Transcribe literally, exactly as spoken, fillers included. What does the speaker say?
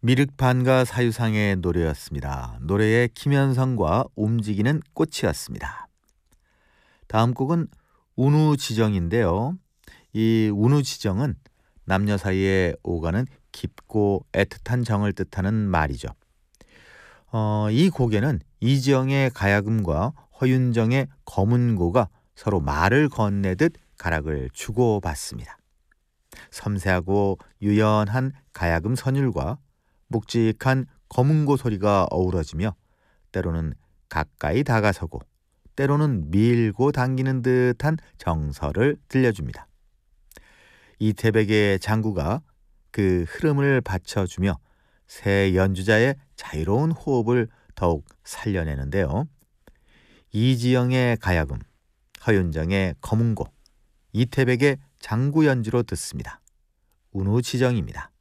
미륵반가 사유상의 노래였습니다. 노래의 김현성과 움직이는 꽃이었습니다. 다음 곡은 운우지정인데요. 이 운우지정은 남녀 사이에 오가는 깊고 애틋한 정을 뜻하는 말이죠. 어, 이 곡에는 이지영의 가야금과 허윤정의 검은고가 서로 말을 건네듯 가락을 주고받습니다. 섬세하고 유연한 가야금 선율과 묵직한 검은고 소리가 어우러지며 때로는 가까이 다가서고 때로는 밀고 당기는 듯한 정서를 들려줍니다. 이태백의 장구가 그 흐름을 받쳐주며 새 연주자의 자유로운 호흡을 더욱 살려내는데요. 이지영의 가야금, 허윤정의 검은고, 이태백의 장구 연주로 듣습니다. 운우지정입니다.